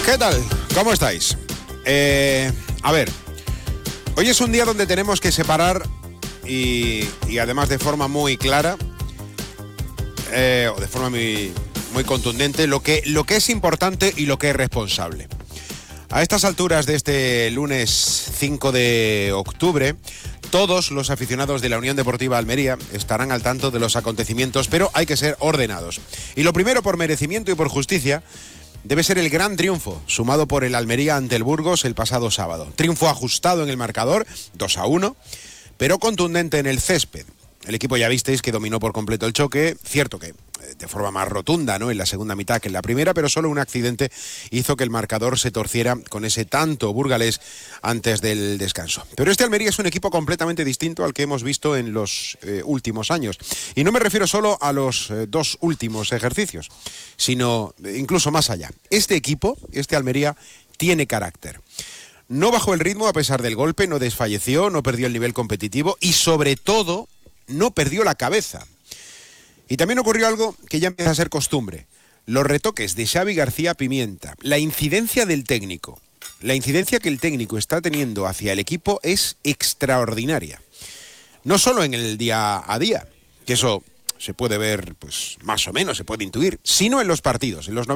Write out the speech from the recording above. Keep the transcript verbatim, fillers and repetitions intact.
¿Qué tal? ¿Cómo estáis? Eh, a ver, hoy es un día donde tenemos que separar y, y además de forma muy clara, eh, o de forma muy, muy contundente, lo que, lo que es importante y lo que es responsable. A estas alturas de este lunes cinco de octubre, todos los aficionados de la Unión Deportiva Almería estarán al tanto de los acontecimientos, pero hay que ser ordenados. Y lo primero, por merecimiento y por justicia, debe ser el gran triunfo sumado por el Almería ante el Burgos el pasado sábado. Triunfo ajustado en el marcador, dos a uno, pero contundente en el césped. El equipo, ya visteis, que dominó por completo el choque, cierto que de forma más rotunda, ¿no?, en la segunda mitad que en la primera, pero solo un accidente hizo que el marcador se torciera con ese tanto burgalés antes del descanso. Pero este Almería es un equipo completamente distinto al que hemos visto en los eh, últimos años. Y no me refiero solo a los eh, dos últimos ejercicios, sino incluso más allá. Este equipo, este Almería, tiene carácter. No bajó el ritmo a pesar del golpe, no desfalleció, no perdió el nivel competitivo y, sobre todo, no perdió la cabeza. Y también ocurrió algo que ya empieza a ser costumbre: los retoques de Xavi García Pimienta, la incidencia del técnico. La incidencia que el técnico está teniendo hacia el equipo es extraordinaria. No solo en el día a día, que eso se puede ver, pues más o menos, se puede intuir, sino en los partidos, en los